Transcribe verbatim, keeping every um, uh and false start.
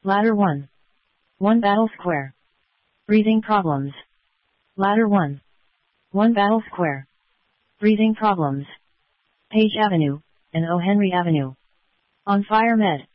Ladder one. one Battle Square. Breathing problems. Ladder one. one Battle Square. Breathing problems. Page Avenue, and O. Henry Avenue. On Fire Med.